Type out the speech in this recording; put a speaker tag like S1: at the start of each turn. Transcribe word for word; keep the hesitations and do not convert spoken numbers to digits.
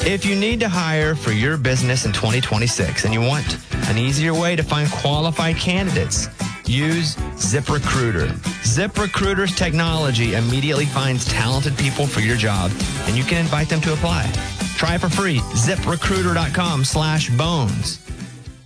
S1: If you need to hire for your business in twenty twenty-six and you want an easier way to find qualified candidates, use ZipRecruiter. ZipRecruiter's technology immediately finds talented people for your job, and you can invite them to apply. Try it for free. ZipRecruiter.com slash bones.